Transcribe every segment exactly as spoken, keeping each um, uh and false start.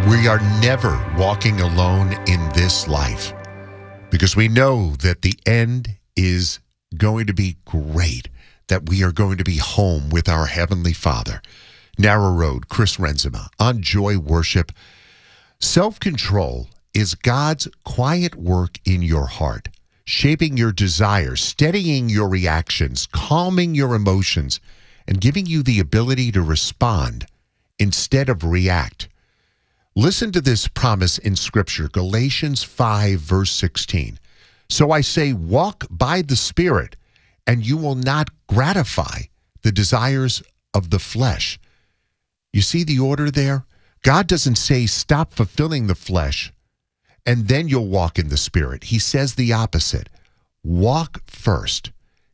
We are never walking alone in this life because we know that the end is going to be great, that we are going to be home with our Heavenly Father. Narrow Road, Chris Renzema on Joy Worship. Self-control is God's quiet work in your heart, shaping your desires, steadying your reactions, calming your emotions, and giving you the ability to respond instead of react. Listen to this promise in Scripture, Galatians five, verse sixteen. So I say, walk by the Spirit, and you will not gratify the desires of the flesh. You see the order there? God doesn't say stop fulfilling the flesh, and then you'll walk in the Spirit. He says the opposite. Walk first,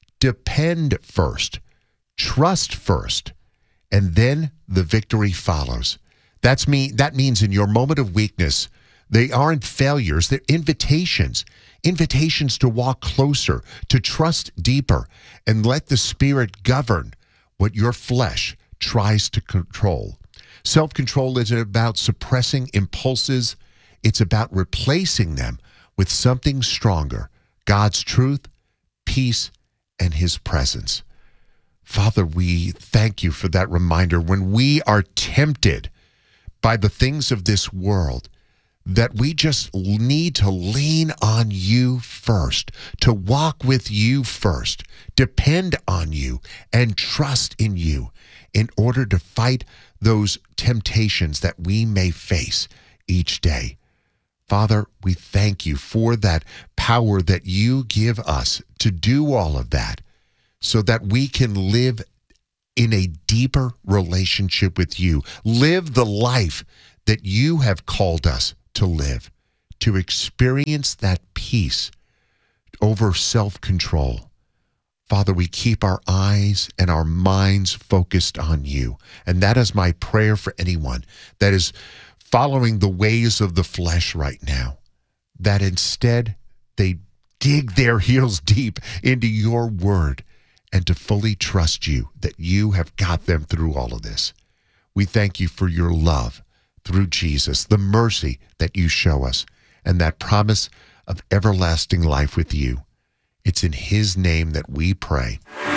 depend first, trust first, and then the victory follows. That's me. That means in your moment of weakness, they aren't failures, they're invitations. Invitations to walk closer, to trust deeper, and let the Spirit govern what your flesh tries to control. Self-control isn't about suppressing impulses. It's about replacing them with something stronger, God's truth, peace, and His presence. Father, we thank you for that reminder when we are tempted by the things of this world, that we just need to lean on you first, to walk with you first, depend on you, and trust in you in order to fight those temptations that we may face each day. Father, we thank you for that power that you give us to do all of that so that we can live in a deeper relationship with you. Live the life that you have called us to live, to experience that peace over self-control. Father, we keep our eyes and our minds focused on you. And that is my prayer for anyone that is following the ways of the flesh right now, that instead they dig their heels deep into your word and to fully trust you that you have got them through all of this. We thank you for your love through Jesus, the mercy that you show us, and that promise of everlasting life with you. It's in his name that we pray.